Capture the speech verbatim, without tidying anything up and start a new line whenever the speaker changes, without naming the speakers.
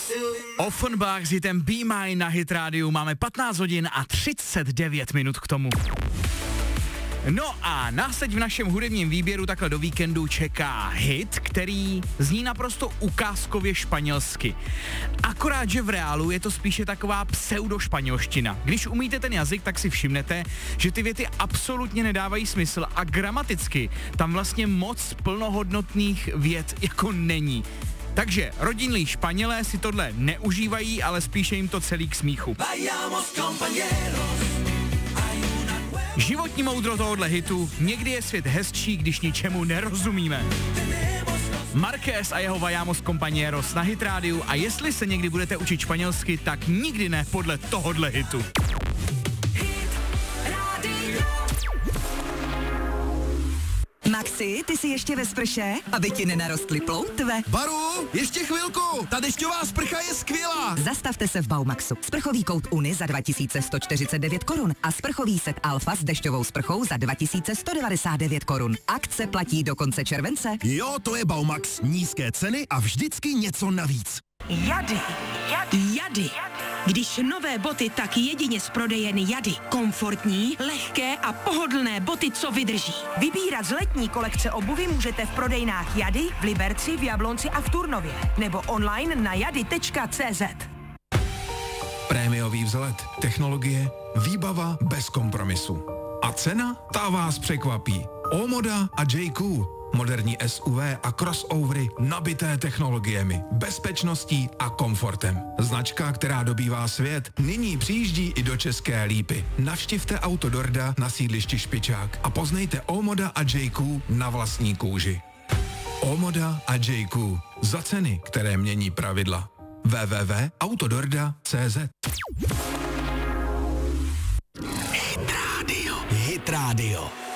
Offenbach s hitem Be Mine na Hit rádiu. Máme patnáct hodin a třicet devět minut k tomu. No a nás teď v našem hudebním výběru takhle do víkendu čeká hit, který zní naprosto ukázkově španělsky. Akorát, že v reálu je to spíše taková pseudošpanělština. Když umíte ten jazyk, tak si všimnete, že ty věty absolutně nedávají smysl a gramaticky tam vlastně moc plnohodnotných vět jako není. Takže rodinní Španělé si tohle neužívají, ale spíše jim to celý k smíchu. Životní moudro tohohle hitu: někdy je svět hezčí, když ničemu nerozumíme. Marquez a jeho Vayamos compañeros na Hit rádiu, a jestli se někdy budete učit španělsky, tak nikdy ne podle tohohle hitu.
Maxi, ty jsi ještě ve sprše? Aby ti nenarostly ploutve?
Baru, ještě chvilku, ta dešťová sprcha je skvělá.
Zastavte se v Baumaxu. Sprchový kout Uni za dva tisíce sto čtyřicet devět korun a sprchový set Alfa s dešťovou sprchou za dva tisíce sto devadesát devět korun. Akce platí do konce července.
Jo, to je Baumax. Nízké ceny a vždycky něco navíc.
Jady. Jady. Jady. Když nové boty, tak jedině z prodejen Jady. Komfortní, lehké a pohodlné boty, co vydrží. Vybírat z letní kolekce obuvy můžete v prodejnách Jady, v Liberci, v Jablonci a v Turnově. Nebo online na jady tečka cé zet.
Prémiový vzhled, technologie, výbava bez kompromisu. A cena? Ta vás překvapí. Omoda a J Q. Moderní S U V a crossovery nabité technologiemi, bezpečností a komfortem. Značka, která dobývá svět, nyní přijíždí i do České Lípy. Navštivte Autodorda na sídlišti Špičák a poznejte Omoda a J Q na vlastní kůži. Omoda a J Q. Za ceny, které mění pravidla. w w w tečka autodorda tečka cé zet.
Hit Radio. Hit Radio.